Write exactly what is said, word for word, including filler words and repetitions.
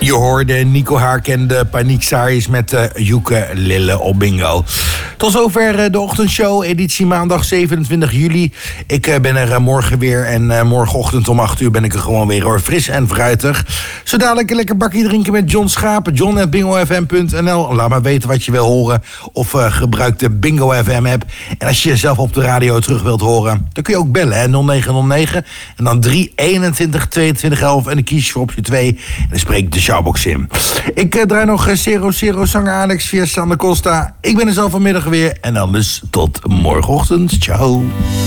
Je hoorde Nico Haak en de Panieksaaiers met de Joeke Lille op bingo. Tot zover de ochtendshow, editie maandag zevenentwintig juli. Ik ben er morgen weer en morgenochtend om acht uur ben ik er gewoon weer hoor. Fris en fruitig. Zo dadelijk een lekker bakje drinken met John Schapen. john at bingo f m punt n l. Laat maar weten wat je wil horen. Of uh, gebruik de Bingo F M app. En als je jezelf op de radio terug wilt horen, dan kun je ook bellen. Hè? nul negen nul negen en dan drie eenentwintig tweeëntwintig elf. En dan kies je voor optie twee. En dan spreek ik de shoutbox in. Ik uh, draai nog uh, Zero Zero zanger Alex via Sander Costa. Ik ben er zelf vanmiddag weer. En dan dus tot morgenochtend. Ciao.